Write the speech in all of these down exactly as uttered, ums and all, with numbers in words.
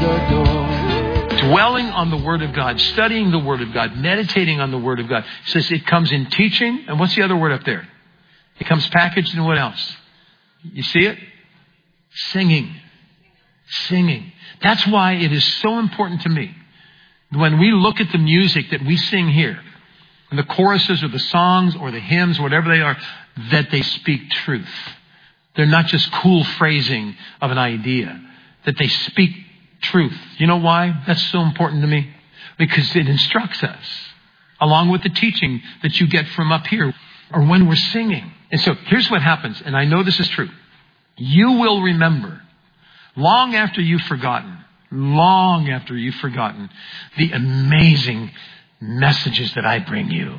the door. Dwelling on the Word of God, studying the Word of God, meditating on the Word of God. It says it comes in teaching. And what's the other word up there? It comes packaged in what else? You see it? Singing. Singing. That's why it is so important to me. When we look at the music that we sing here, and the choruses or the songs or the hymns, whatever they are, that they speak truth. They're not just cool phrasing of an idea. That they speak truth. You know why that's so important to me? Because it instructs us, along with the teaching that you get from up here, or when we're singing. And so here's what happens, and I know this is true. You will remember, long after you've forgotten, long after you've forgotten, the amazing messages that I bring you.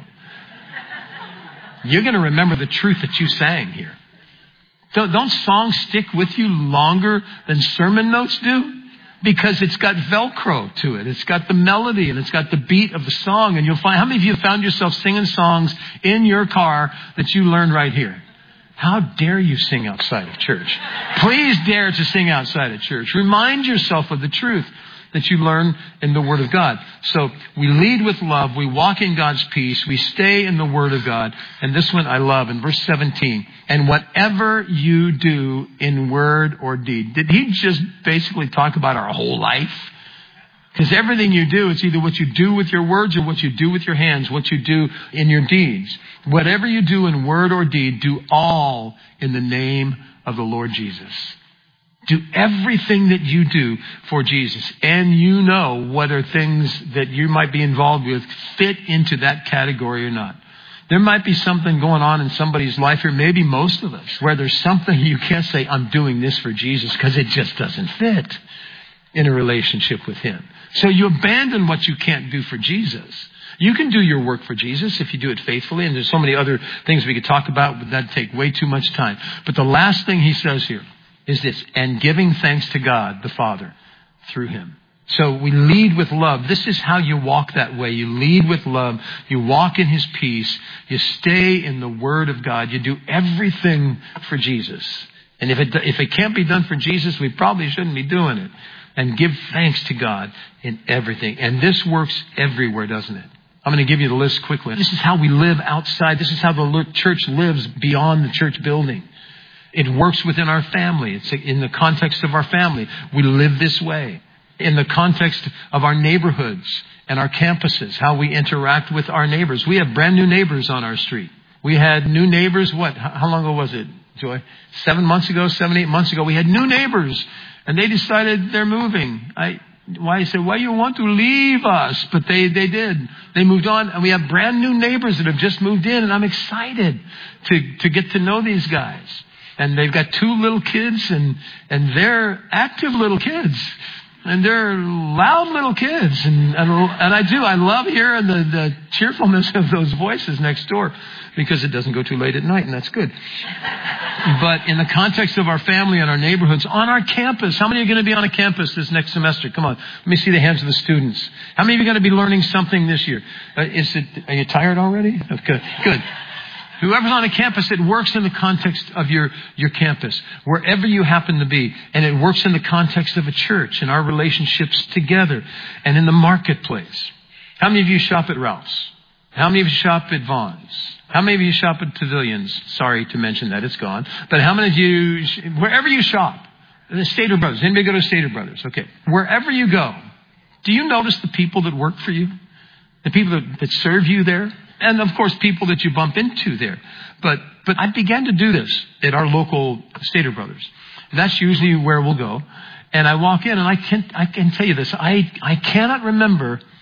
You're going to remember the truth that you sang here. Don't, don't songs stick with you longer than sermon notes do? Because it's got Velcro to it. It's got the melody and it's got the beat of the song. And you'll find, how many of you have found yourself singing songs in your car that you learned right here? How dare you sing outside of church? Please dare to sing outside of church. Remind yourself of the truth that you learn in the Word of God. So we lead with love. We walk in God's peace. We stay in the Word of God. And this one I love in verse seventeen. And whatever you do in word or deed. Did he just basically talk about our whole life? Because everything you do, it's either what you do with your words or what you do with your hands, what you do in your deeds. Whatever you do in word or deed, do all in the name of the Lord Jesus. Do everything that you do for Jesus. And you know what are things that you might be involved with fit into that category or not. There might be something going on in somebody's life, or maybe most of us, where there's something you can't say, I'm doing this for Jesus, because it just doesn't fit in a relationship with Him. So you abandon what you can't do for Jesus. You can do your work for Jesus if you do it faithfully. And there's so many other things we could talk about, but that'd take way too much time. But the last thing he says here is this, and giving thanks to God, the Father, through Him. So we lead with love. This is how you walk that way. You lead with love. You walk in His peace. You stay in the Word of God. You do everything for Jesus. And if it, if it can't be done for Jesus, we probably shouldn't be doing it. And give thanks to God in everything. And this works everywhere, doesn't it? I'm going to give you the list quickly. This is how we live outside. This is how the church lives beyond the church building. It works within our family. It's in the context of our family. We live this way. In the context of our neighborhoods and our campuses, how we interact with our neighbors. We have brand new neighbors on our street. We had new neighbors, what? How long ago was it, Joy? Seven months ago, seven, eight months ago. We had new neighbors, and they decided they're moving. I Why I said, why you want to leave us? But they, they did. They moved on, and we have brand new neighbors that have just moved in, and I'm excited to, to get to know these guys. And they've got two little kids, and, and they're active little kids. And they're loud little kids. And, and, and I do. I love hearing the, the cheerfulness of those voices next door, because it doesn't go too late at night, and that's good. But in the context of our family and our neighborhoods, on our campus, how many are going to be on a campus this next semester? Come on. Let me see the hands of the students. How many of you are going to be learning something this year? Uh, is it? Are you tired already? Okay, good. Whoever's on a campus, it works in the context of your, your campus, wherever you happen to be. And it works in the context of a church and our relationships together and in the marketplace. How many of you shop at Ralph's? How many of you shop at Vaughn's? How many of you shop at Pavilions? Sorry to mention that, it's gone. But how many of you, wherever you shop, the Stater Brothers, anybody go to Stater Brothers? Okay. Wherever you go, do you notice the people that work for you? The people that, that serve you there? And of course, people that you bump into there. But but I began to do this at our local Stater Brothers. That's usually where we'll go. And I walk in, and I can I can tell you this. I, I cannot remember